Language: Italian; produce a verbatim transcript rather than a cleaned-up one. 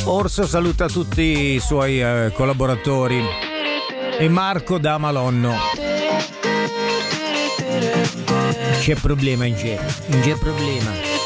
Orso saluta tutti i suoi eh, collaboratori e Marco da Malonno. C'è problema in c'è, non c'è problema.